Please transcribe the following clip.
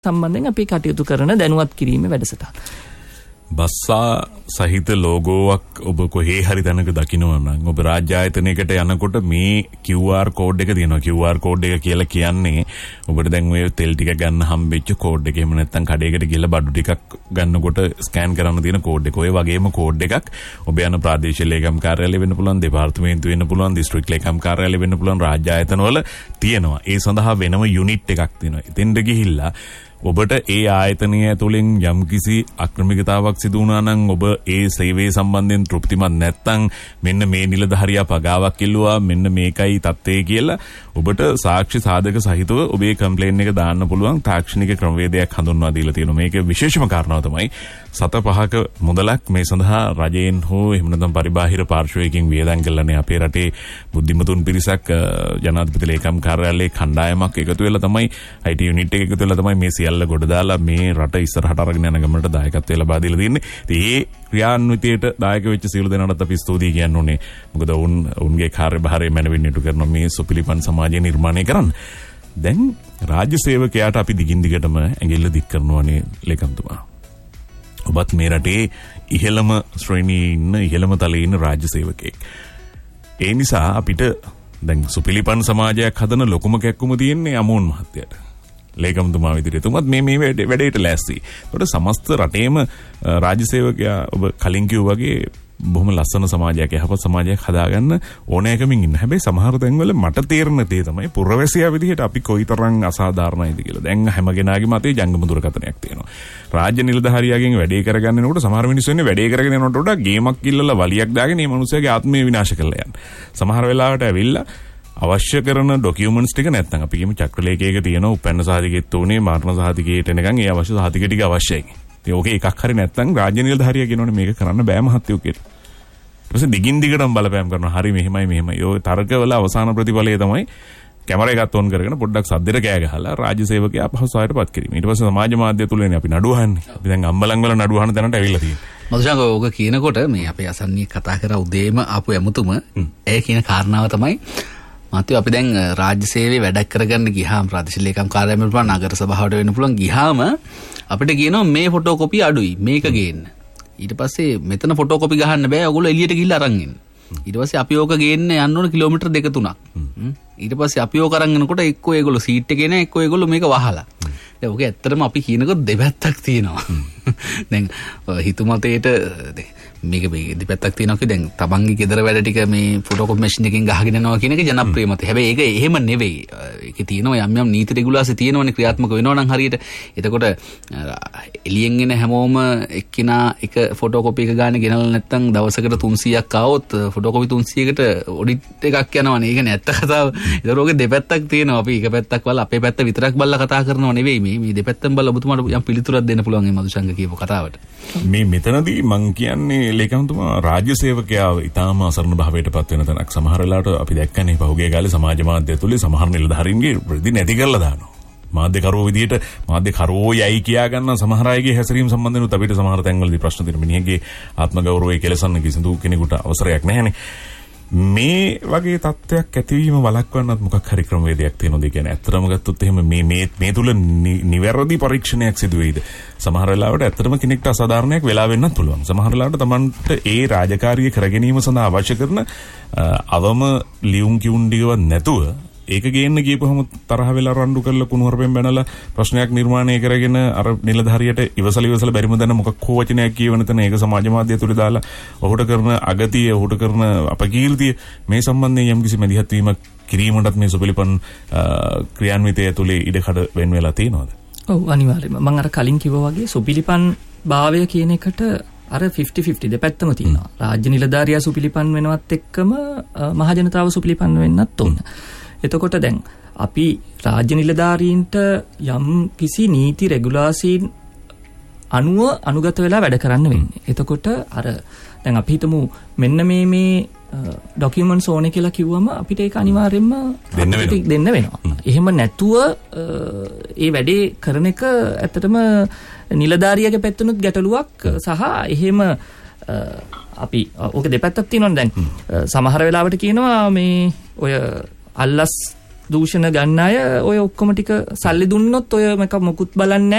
සම්බන්ධයෙන් අපි කටයුතු කරන දැනුවත් කිරීමේ වැඩසටහන. බස්සා සහිත ලෝගෝවක් ඔබ කොහේ හරි තැනක දකිනවා නම් ඔබ රාජ්‍ය ආයතනයකට යනකොට මේ QR කෝඩ් එක තියෙනවා. QR කෝඩ් එක කියලා කියන්නේ ඔබට දැන් ඔය තෙල් ටික ගන්න හම්බෙච්ච කෝඩ් එක. එහෙම නැත්නම් කඩේකට ගිහලා බඩු ටිකක් ගන්නකොට ස්කෑන් කරන්න තියෙන කෝඩ් එක. ඔය වගේම කෝඩ් එකක් ඔබ යන ප්‍රාදේශීය ලේකම් කාර්යාලය වෙන්න පුළුවන්, දෙපාර්තමේන්තු වෙන්න පුළුවන්, දිස්ත්‍රික් ලේකම් කාර්යාලය වෙන්න පුළුවන්, රාජ්‍ය ආයතනවල තියෙනවා. ඒ සඳහා වෙනම යුනිට් එකක් තියෙනවා. එතෙන්ට ගිහිල්ලා ඔබට ඒ ආයතනය ඇතුළෙන් යම්කිසි අක්‍රමිකතාවක් සිදු වුණා නම් ඔබ ඒ සේවයේ සම්බන්ධයෙන් තෘප්තිමත් නැත්නම් මෙන්න මේ නිලධාරියා පගාවක් ඉල්ලුවා, මෙන්න මේකයි තත්ත්වය කියලා ඔබට සාක්ෂි සාධක සහිතව ඔබේ කම්ප්ලේන් එක දාන්න පුළුවන් තාක්ෂණික ක්‍රමවේදයක් හඳුන්වා දීලා තියෙනවා. මේකේ විශේෂම කාරණාව තමයි 7-5ක මුදලක් මේ සඳහා රජයෙන් හෝ එහෙම නැත්නම් පරිබාහිර පාර්ශ්වයකින් වියදම් කළානේ අපේ රටේ බුද්ධිමතුන් පිරිසක් ජනාධිපති ලේකම් කාර්යාලයේ කණ්ඩායමක් එකතු වෙලා තමයි IT යුනිට් එක එකතු වෙලා තමයි මේ සියල්ල ගොඩ දාලා මේ රට ඉස්සරහට අරගෙන යන ගමනට දායකත්වය ලබා දීලා තියෙන්නේ. ඉතින් ඒ ක්‍රියාන්විතයට දායක වෙච්ච සියලු දෙනාට අපි ස්තුතියි කියන්න ඕනේ. මොකද උන්ගේ කාර්යභාරය මැනවින් ඉටු කරන මේ සුපිලිපන් සමාජය නිර්මාණය කරන්න. දැන් රාජ්‍ය සේවකයාට අපි දිගින් දිගටම ඇඟිල්ල දික් කරනවානේ ලේකම්තුමා. ඔබත් මේ රටේ ඉහළම ශ්‍රේණියේ ඉන්න ඉහළම තලයේ ඉන්න රාජ්‍ය සේවකයෙක්. ඒ නිසා අපිට දැන් සුපිලිපන් සමාජයක් හදන ලොකුම කැක්කුම තියෙන්නේ අමෝන් මහත්තයාට. ලේකම්තුමා විදිහට තුමත් මේ වැඩේට ලෑස්ති. ඒකට සමස්ත රටේම රාජ්‍ය සේවකයා ඔබ කලින් කිව්වා වගේ බොහොම ලස්සන සමාජයක්, යහපත් සමාජයක් හදාගන්න ඕනෑකමින් ඉන්න. හැබැයි සමහර තැන්වල මට තේරෙන දේ තමයි පුරවැසියා විදිහට අපි කොයිතරම් අසාධාරණයිද කියලා. දැන් හැමගෙනාගේම අතේ ජංගම දුරකථනයක් තියෙනවා. රාජ්‍ය නිලධාරියාගෙන් වැඩේ කරගන්න යනකොට සමහර මිනිස්සු ඉන්නේ වැඩේ කරගෙන යනකොට වඩා ගේමක් ඉල්ලලා වලියක් දාගෙන මේ මිනිස්සයාගේ ආත්මය විනාශ කරලා යන. සමහර වෙලාවට ඇවිල්ලා අවශ්‍ය කරන ඩොකියුමන්ට්ස් ටික නැත්නම් අපි කියමු චක්‍රලේඛයක තියෙන උපැන්න සහතිකෙත් උනේ මරණ සහතිකයට එනකන් ඒ අවශ්‍ය සහතික ටික අවශ්‍යයි. ඉතින් ඕකේ එකක් හරි නැත්නම් රාජ්‍ය නිලධාරියා කියනෝනේ මේක කරන්න බෑ මහත්තයෝ කියලා. ඊට පස්සේ දිගින් දිගටම බලපෑම් කරනවා. හරි මෙහෙමයි. ඔය තර්කවල අවසාන ප්‍රතිඵලය තමයි කැමරා එකත් ඔන් කරගෙන පොඩ්ඩක් සද්දෙට කෑ ගහලා රාජ්‍ය සේවකයා අපහසුතාවයටපත් කිරීම. ඊට පස්සේ සමාජ මාධ්‍ය තුලනේ අපි නඩුව අහන්නේ. අපි දැන් අම්බලන් වල නඩුව අහන තැනට ඇවිල්ලා තියෙනවා. මදුෂාංග ඕක කියනකොට මේ අපේ අසන්නී කතා කරා උදේම ආපු යමුතුම ඒ කියන කාරණාව තමයි මාත්‍ය අපි දැන් රාජ්‍ය සේවයේ වැඩක් කරගන්න ගියාම ප්‍රාදේශීය ලේකම් කාර්යාලය වෙන්න පුළුවන්, නගර සභාවට වෙන්න පුළුවන් ගියාම අපිට කියනවා මේ ෆොටෝකොපි අඩුයි මේක ගේන්න. ඊට පස්සේ මෙතන ෆොටෝකොපි ගහන්න බෑ, ඔයගොල්ලෝ එළියට ගිහිල්ලා අරන් එන්න. ඊට පස්සේ අපි ඕක ගේන්න යන්න ඕන කිලෝමීටර් 2-3ක්. ඊට පස්සේ අපි ඕක අරන් එනකොට එක්කෝ ඒගොල්ලෝ සීට් එකේ නෑ, එක්කෝ ඒගොල්ලෝ මේක වහලා. දැන් ඔක ඇත්තටම අපි කියනකොට දෙපැත්තක් තියෙනවා. දැන් හිතුමතේට මේක දෙපැත්තක් තියෙනවා කිය දැන් තමන්ගේ ගෙදර වැඩ ටික මේ ෆොටෝකොපි මැෂින් එකෙන් ගහගෙන යනවා කියන එක ජනප්‍රිය මතය. හැබැයි ඒක එහෙම නෙවෙයි. ඒකේ තියෙනවා යම් නීති රෙගුලාසි තියෙනවනේ ක්‍රියාත්මක වෙනවා නම් හරියට. එතකොට එළියෙන් එන හැමෝම එක්කිනා එක ෆොටෝකොපි එක ගන්න ගෙනල්ලා නැත්නම් දවසකට 300ක් ආවොත් ෆොටෝකොපි 300කට ඔඩිට් එකක් යනවනේ. ඒක නේ ඇත්ත කතාව. ඒතර ඔගේ දෙපැත්තක් තියෙනවා. අපි එක පැත්තක් බලලා අපේ පැත්ත විතරක් බලලා කතා කරනව නෙවෙයි. මේ දෙපැත්තෙන් බලලා ඔබතුමාට යම් පිළිතුරක් දෙන්න පුළුවන් මේ මදුෂංග කියපු කතාවට. මේ මෙතනදී මං කියන්නේ ලේකම්තුමා රාජ්‍ය සේවකයා ඊටාම අසරණ භාවයට පත් වෙන තැනක්. සමහර වෙලාවට අපි දැක්කනේ පහුගිය කාලේ සමාජ මාධ්‍ය තුලේ සමහර නිලධාරීන්ගේ වෘත්ති නැති කරලා දානවා. මාධ්‍යකරුවෝ විදියට මාධ්‍යකරුවෝ යයි කියා ගන්න සමහර අයගේ හැසිරීම සම්බන්ධව අපිට සමහර තැන්වලදී ප්‍රශ්න තියෙන මිනිහගේ ආත්ම ගෞරවය කෙලසන්න කිසිදු කෙනෙකුට අවසරයක් නැහැනේ. මේ වගේ තත්ත්වයක් ඇතිවීම වළක්වන්නත් මොකක් හරි ක්‍රමවේදයක් තියෙනවද කියන්නේ ඇත්තටම ගත්තොත් එහෙම මේ තුල නිවැරදි පරීක්ෂණයක් සිදු වෙයිද? සමහර වෙලාවට ඇත්තටම කෙනෙක්ට අසාධාරණයක් වෙලා වෙන්නත් පුළුවන්. සමහර වෙලාවට Tamanට ඒ රාජකාරිය කර ගැනීම සඳහා අවශ්‍ය කරන අවම ලියුම් කියුම් ටිකවත් නැතුව ඒක ගේන්න ගියපුවම තරහ වෙලා රණ්ඩු කරලා කුණුහරුපෙන් බැනලා ප්‍රශ්නයක් නිර්මාණය කරගෙන අර නිලධාරියට ඉවසල බැරිම දැන මොකක් හෝ වචනයක් කියවන තැන ඒක සමාජ මාධ්‍ය තුල දාලා ඔහුට කරන අගතිය, ඔහුට කරන අපකීර්තිය මේ සම්බන්ධයෙන් යම්කිසි මැදිහත් වීමක් කිරීමටත් මේ සුපිලිපන් ක්‍රියාන්විතය තුලේ ඉඩකඩ වෙන් වෙලා තියෙනවද? ඔව් අනිවාර්යයෙන්ම. මම අර කලින් කිව්වා වගේ සුපිලිපන් භාවය කියන එකට අර 50-50 දෙපැත්තම තියෙනවා. රාජ්‍ය නිලධාරියා සුපිලිපන් වෙනවත් එක්කම මහජනතාව සුපිලිපන් වෙන්නත් ඕන. එතකොට දැන් අපි රාජ්‍ය නිලධාරීන්ට යම් කිසි නීති රෙගුලාසීන් අනුව අනුගත වෙලා වැඩ කරන්න වෙන්නේ. එතකොට අර දැන් අපි හිතමු මෙන්න මේ ඩොකියුමන්ට්ස් ඕනේ කියලා කිව්වම අපිට ඒක අනිවාර්යයෙන්ම දෙන්න වෙනවා. එහෙම නැතුව ඒ වැඩේ කරන එක ඇත්තටම නිලධාරියාගේ පැත්තනොත් ගැටලුවක් සහ එහෙම අපි ඕක දෙපැත්තක් තියෙනවනේ. දැන් සමහර වෙලාවට කියනවා මේ ඔය අල්ලස් දූෂණ ගන්න අය ඔය ඔක්කොම ටික සල්ලි දුන්නොත් ඔය මොකුත් බලන්නේ